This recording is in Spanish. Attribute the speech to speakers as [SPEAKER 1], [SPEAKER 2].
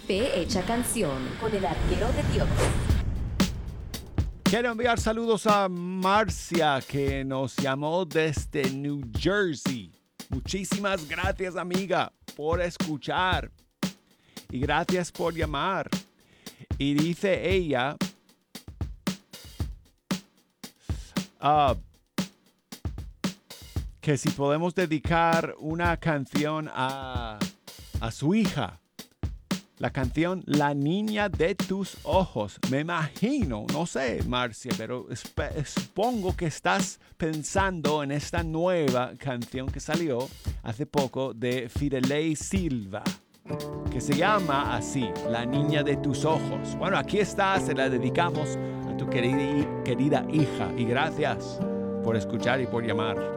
[SPEAKER 1] Fe Hecha Canción con el Arquero de Dios.
[SPEAKER 2] Quiero enviar saludos a Marcia, que nos llamó desde New Jersey. Muchísimas gracias, amiga, por escuchar. Y gracias por llamar. Y dice ella... que si podemos dedicar una canción a su hija. La canción La Niña de Tus Ojos. Me imagino, no sé, Marcia, pero supongo que estás pensando en esta nueva canción que salió hace poco de Fidelei Silva, que se llama así, La Niña de Tus Ojos. Bueno, aquí está, se la dedicamos a tu querida hija. Y gracias por escuchar y por llamar.